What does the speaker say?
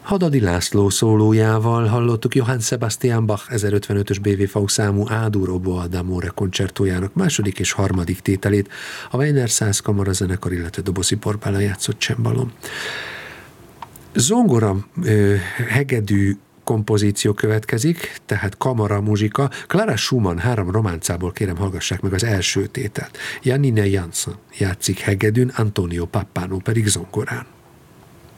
Hadadi László szólójával hallottuk Johann Sebastian Bach 1055-ös BWV számú A-dur oboe d'amore koncertójának második és harmadik tételét, a Weiner Szász kamarazenekar, illetve Dobozi Borbála játszott csembalon. Zongora hegedű kompozíció következik, tehát kamara muzsika. Clara Schumann 3 románcából kérem hallgassák meg az első tételt. Janine Jansen játszik hegedűn, Antonio Pappano pedig zongorán.